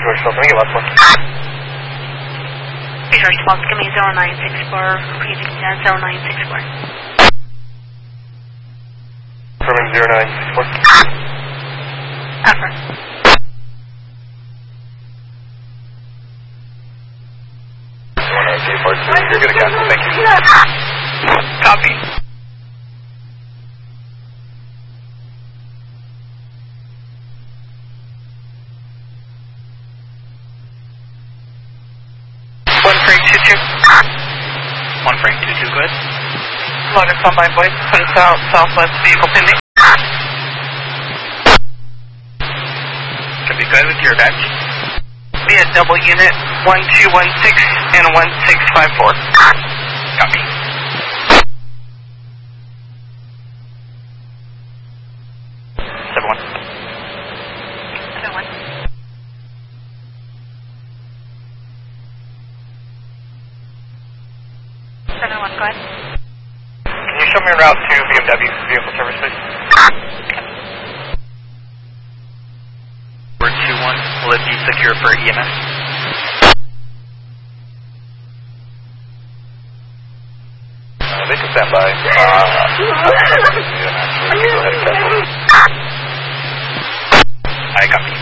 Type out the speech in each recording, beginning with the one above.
George Falls, let me get last one. George Falls, give me 0964, repeating 0964. Affirming 0964. Affirm. You're good to cancel, thank you. Copy. One frame 22. One frame 22, good. Loaded on my voice, put us out, southwest vehicle pending. Should be good with your badge. Via double unit 1216 and 1654. Copy. Everyone. 7-1. 7-1, go ahead. Can you show me a route to BMW vehicle service, please? Word 2-1, will it be secure for EMS? They can stand by. Go ahead and cancel. I copy.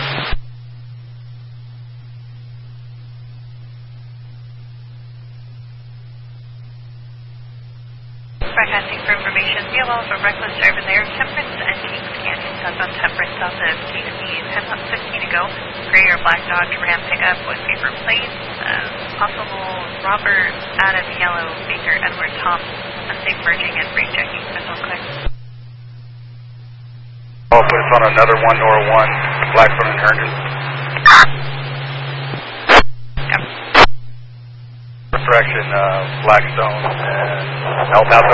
Broadcasting for information, VOL for reckless over there, Temperance and Kings Canyon, southbound Temperance, south of T-Speed, 10:15 to go. Gray or black Dodge Ram pickup with paper plates, possible Robert, Adam, Yellow, Baker, Edward, Tom, unsafe merging and brake checking, that's all clear. Oh, but it's on another 1-1, Blackstone and Herndon. Yep. Direction, Blackstone and El Paso.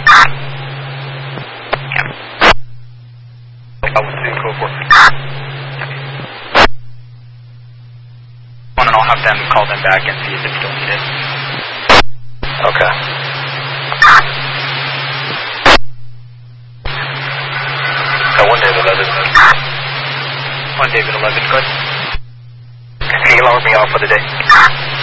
Yep. I would see code 4. And I'll have them call them back and see if it's still needed. Okay. One David 11. One David 11, good. Can you log me off for the day?